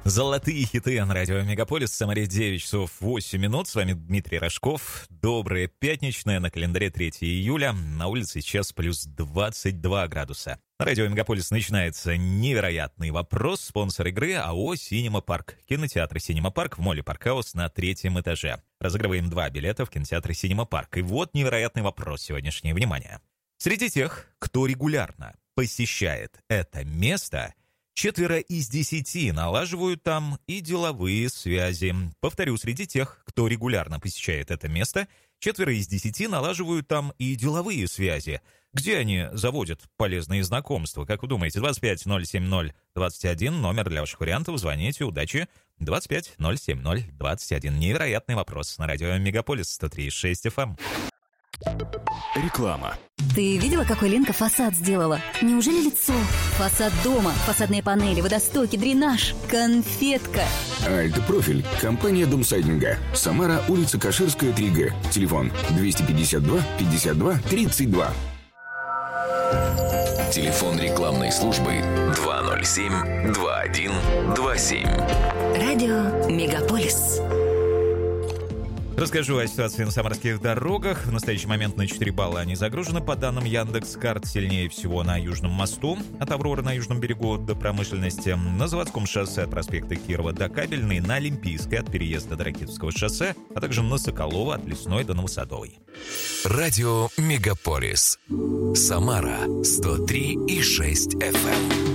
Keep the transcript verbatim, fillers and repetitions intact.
Золотые хиты на радио Мегаполис. В Самаре девять часов восемь минут. С вами Дмитрий Рожков. Доброе пятничное. На календаре третьего июля. На улице сейчас плюс двадцать два градуса. На радио Мегаполис начинается невероятный вопрос. Спонсор игры АО «Синема Парк». Кинотеатр «Синема Парк» в моле Паркхаус на третьем этаже. Разыгрываем два билета в кинотеатр «Синема Парк». И вот невероятный вопрос сегодняшнее. Внимание. Среди тех, кто регулярно посещает это место, четверо из десяти налаживают там и деловые связи. Повторю, среди тех, кто регулярно посещает это место, четверо из десяти налаживают там и деловые связи. Где они заводят полезные знакомства? Как вы думаете? двадцать пять ноль семь ноль двадцать один, номер для ваших вариантов. Звоните, удачи. двадцать пять ноль семь ноль двадцать один. Невероятный вопрос на радио Мегаполис сто три и шесть эф эм. Реклама. Ты видела, какой Ленка фасад сделала? Неужели лицо? Фасад дома, фасадные панели, водостоки, дренаж, конфетка. Альтпрофиль. Компания Домсайдинга. Самара, улица Каширская, три гэ. Телефон двести пятьдесят два пятьдесят два тридцать два. Телефон рекламной службы два ноль семь два один два семь. Радио Мегаполис. Расскажу о ситуации на самарских дорогах. В настоящий момент на четыре балла они загружены. По данным Яндекс.Карт, сильнее всего на Южном мосту от Авроры на Южном берегу до Промышленности, на Заводском шоссе от проспекта Кирова до Кабельной, на Олимпийской от переезда до Ракитовского шоссе, а также на Соколова от Лесной до Новосадовой. Радио Мегаполис. Самара сто три и шесть эф эм.